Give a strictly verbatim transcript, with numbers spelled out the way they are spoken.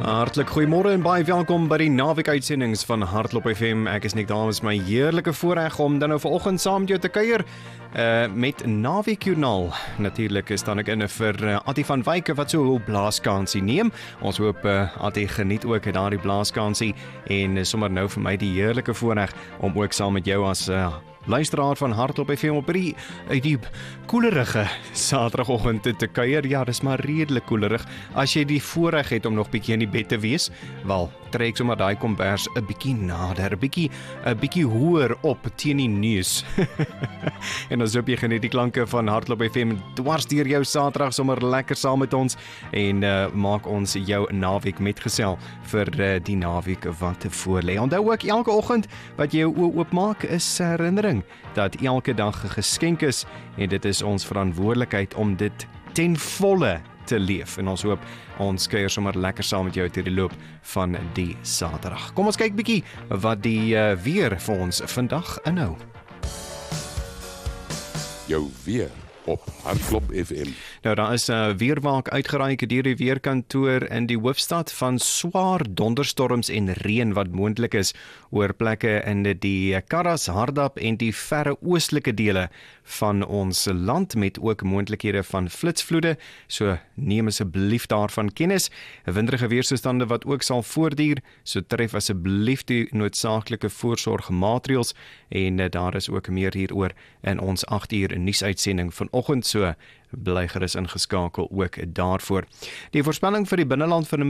Hartlik goeiemôre en baie welkom by die naweek-uitsendings van Hardloop F M. Ek is Nick Dames, my heerlike voorreg om dan nou vanoggend saam met jou te kuier uh, met Naweekjoernaal. Natuurlik staan ek in vir uh, Attie van Wyk wat so 'n blaaskansie neem. Ons hoop uh, Attie geniet ook daardie blaaskansie en uh, sommer nou vir my die heerlike voorreg om ook saam met jou as uh, luisteraar van Hardloop F M op die, die koelerige Saterdagoggend te, te kuier. Ja, dis maar redelik koelerig. As jy die voorreg het om nog bietjie in die bed te wees, wel, trek sommer daai kombers 'n bietjie nader, 'n bietjie 'n bietjie hoër op teen die neus. En ons hoop jy geniet die klanke van Hardloop F M dwars deur jou Saterdag sommer lekker saam met ons en uh, maak ons jou naweek metgesel vir uh, die naweek wat voorlê. Onthou ook elke oggend wat jy jou oë oopmaak is herinnering dat elke dag 'n geskenk is en dit is ons verantwoordelikheid om dit ten volle te leef. En ons hoop ons kuier sommer lekker saam met jou te die loop van die Saterdag. Kom ons kyk bietjie wat die uh, weer vir ons vandag inhou. Jou weer op Hardloop F M. Nou, daar is 'n uh, weerwaak uitgereik deur die weerkantoor in die hoofstad van swaar donderstorms en reën wat moontlik is oor plekke in die Karas, Hardap en die verre oostelike dele van ons land met ook moontlikhede van flitsvloede. So neem asseblief daarvan kennis. Winderige weerstoestande wat ook sal voortduur, so tref asseblief die noodsaaklike voorsorgmaatreëls en uh, daar is ook meer hieroor in ons agt uur nuusuitsending vanoggend, so bly gerus ingeskakel ook daarvoor. Die voorspelling vir die binneland van